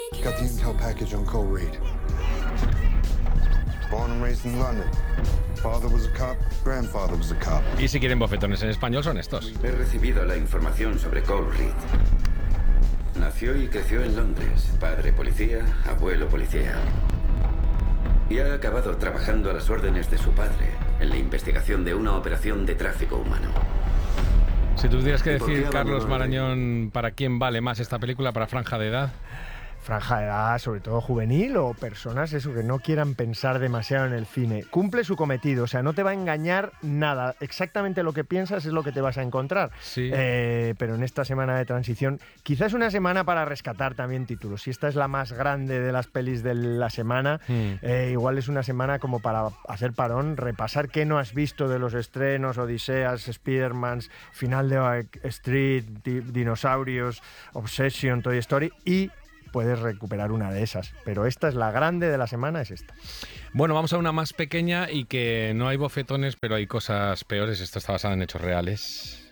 Got the intel package on Cole Reed. Born and raised in London. Father was a cop, grandfather was a cop. Y si quieren bofetones en español son estos. He recibido la información sobre Cole Reed. Nació y creció en Londres. Padre policía, abuelo policía. Y ha acabado trabajando a las órdenes de su padre en la investigación de una operación de tráfico humano. Si tú tuvieras que ¿Y por qué decir, abandonó Carlos el Marañón, ¿para quién vale más esta película? ¿Para franja de edad? Franja de edad, sobre todo juvenil, o personas eso que no quieran pensar demasiado en el cine. Cumple su cometido, o sea, no te va a engañar nada. Exactamente lo que piensas es lo que te vas a encontrar. Sí. Pero en esta semana de transición, quizás una semana para rescatar también títulos. Si esta es la más grande de las pelis de la semana, igual es una semana como para hacer parón, repasar qué no has visto de los estrenos, Odiseas, Spider-Mans, final de Street, Dinosaurios, Obsession, Toy Story, y puedes recuperar una de esas, pero esta es la grande de la semana, es esta. Bueno, vamos a una más pequeña y que no hay bofetones, pero hay cosas peores. Esto está basado en hechos reales.